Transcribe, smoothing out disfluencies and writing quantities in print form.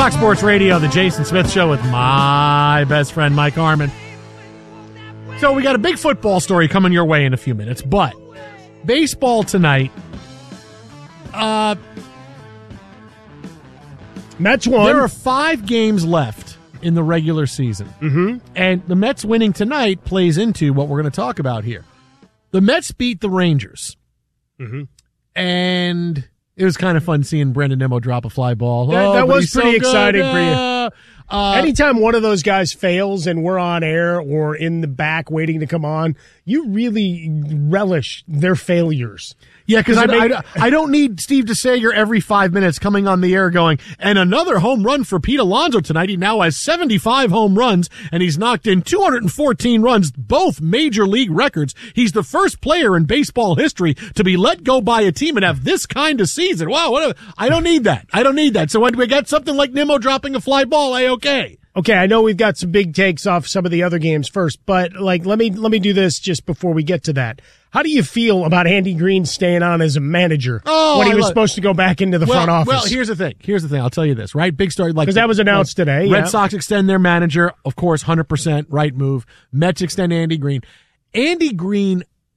Fox Sports Radio, the Jason Smith Show with my best friend, Mike Harmon. So we got a big football story coming your way in a few minutes, but baseball tonight. Mets won. There are 5 games left in the regular season. Mm-hmm. And the Mets winning tonight plays into what we're going to talk about here. The Mets beat the Rangers. Mm-hmm. And it was kind of fun seeing Brandon Nimmo drop a fly ball. That was pretty exciting for you. you. Anytime one of those guys fails and we're on air or in the back waiting to come on, you really relish their failures. Yeah, because I don't need Steve DeSager every 5 minutes coming on the air going, and another home run for Pete Alonso tonight. He now has 75 home runs, and he's knocked in 214 runs, both major league records. He's the first player in baseball history to be let go by a team and have this kind of season. Wow, I don't need that. I don't need that. So when we got something like Nimmo dropping a fly ball, okay. Okay, I know we've got some big takes off some of the other games first, but let me do this just before we get to that. How do you feel about Andy Green staying on as a manager when he was supposed to go back into the front office? Well, here's the thing. I'll tell you this, right? Big story. Because that was announced today. Red Sox extend their manager, of course, 100% right move. Mets extend Andy Green. Andy Green